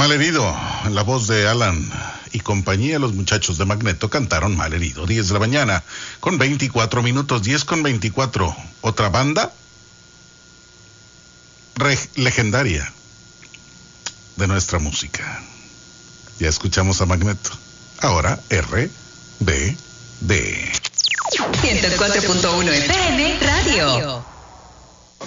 Malherido, en la voz de Alan y compañía, los muchachos de Magneto cantaron Malherido. 10 de la mañana, con 24 minutos, 10 con 24. Otra banda legendaria de nuestra música. Ya escuchamos a Magneto. Ahora RBD. 104.1 FM Radio.